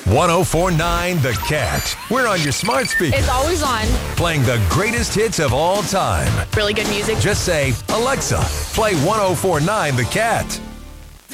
1049 The Cat. We're on your smart speaker. It's always on. Playing the greatest hits of all time. Really good music. Just say, Alexa, play 1049 The Cat.